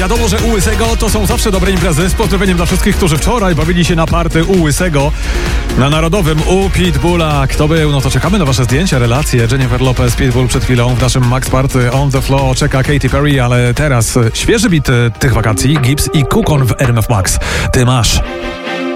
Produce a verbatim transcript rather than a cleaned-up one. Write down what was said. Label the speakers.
Speaker 1: Wiadomo, że u Łysego to są zawsze dobre imprezy. Z pozdrowieniem dla wszystkich, którzy wczoraj bawili się na party u Łysego na Narodowym u Pitbulla. Kto był? No to czekamy na wasze zdjęcia, relacje. Jennifer Lopez, Pitbull przed chwilą w naszym Max Party On The Floor czeka Katy Perry, ale teraz świeży bit tych wakacji, Gibbs i Kukon w R M F Max. Ty masz.